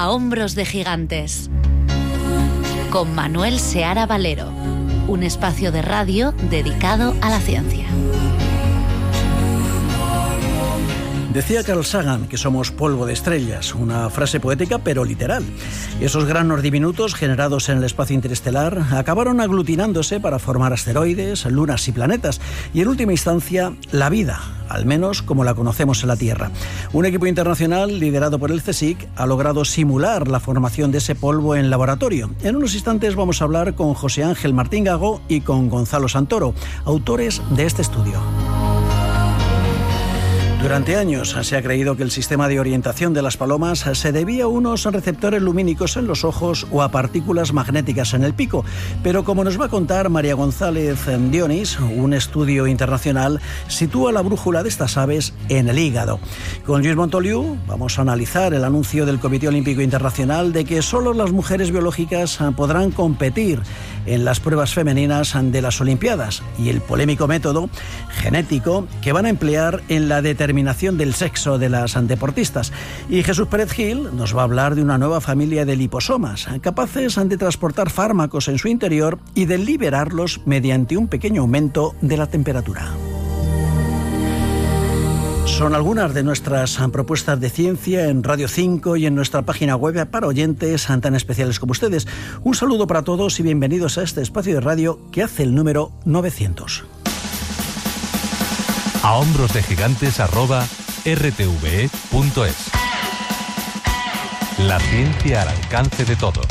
A hombros de gigantes, con Manuel Seara Valero, un espacio de radio dedicado a la ciencia. Decía Carl Sagan que somos polvo de estrellas, una frase poética pero literal. Esos granos diminutos generados en el espacio interestelar acabaron aglutinándose para formar asteroides, lunas y planetas, y en última instancia la vida, al menos como la conocemos en la Tierra. Un equipo internacional liderado por el CSIC ha logrado simular la formación de ese polvo en laboratorio. En unos instantes vamos a hablar con José Ángel Martín Gago y con Gonzalo Santoro, autores de este estudio. Durante años se ha creído que el sistema de orientación de las palomas se debía a unos receptores lumínicos en los ojos o a partículas magnéticas en el pico, pero como nos va a contar María González Dionis, un estudio internacional sitúa la brújula de estas aves en el hígado. Con Lluís Montoliu vamos a analizar el anuncio del Comité Olímpico Internacional de que solo las mujeres biológicas podrán competir en las pruebas femeninas de las Olimpiadas y el polémico método genético que van a emplear en la determinación del sexo de las deportistas. Y Jesús Pérez Gil nos va a hablar de una nueva familia de liposomas capaces de transportar fármacos en su interior y de liberarlos mediante un pequeño aumento de la temperatura. Son algunas de nuestras propuestas de ciencia en Radio 5 y en nuestra página web para oyentes tan especiales como ustedes. Un saludo para todos y bienvenidos a este espacio de radio que hace el número 900. A hombros de gigantes @rtve.es. La ciencia al alcance de todos.